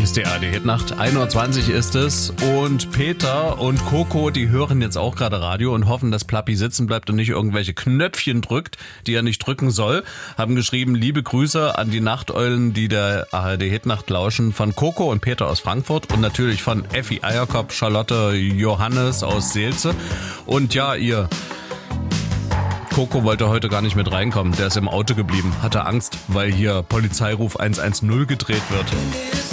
Hier ist die ARD-Hitnacht, 1:20 Uhr ist es und Peter und Coco, die hören jetzt auch gerade Radio und hoffen, dass Plappi sitzen bleibt und nicht irgendwelche Knöpfchen drückt, die er nicht drücken soll. Haben geschrieben, liebe Grüße an die Nachteulen, die der ARD-Hitnacht lauschen, von Coco und Peter aus Frankfurt und natürlich von Effi Eierkopf, Charlotte, Johannes aus Seelze. Und ja, ihr... Coco wollte heute gar nicht mit reinkommen, der ist im Auto geblieben, hatte Angst, weil hier Polizeiruf 110 gedreht wird.